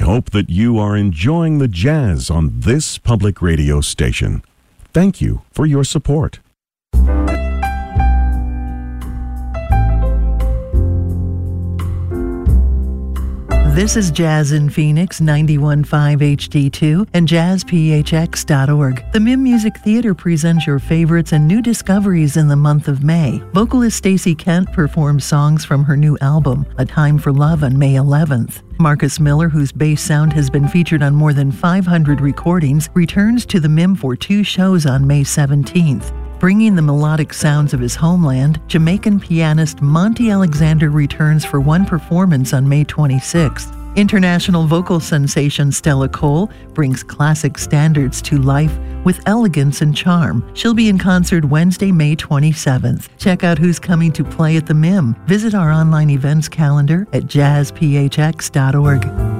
hope that you are enjoying the jazz on this public radio station. Thank you for your support. This is Jazz in Phoenix, 91.5 HD2 and jazzphx.org. The MIM Music Theater presents your favorites and new discoveries in the month of May. Vocalist Stacey Kent performs songs from her new album, A Time for Love, on May 11th. Marcus Miller, whose bass sound has been featured on more than 500 recordings, returns to the MIM for 2 shows on May 17th. Bringing the melodic sounds of his homeland, Jamaican pianist Monty Alexander returns for 1 performance on May 26th. International vocal sensation Stella Cole brings classic standards to life with elegance and charm. She'll be in concert Wednesday, May 27th. Check out who's coming to play at the MIM. Visit our online events calendar at jazzphx.org.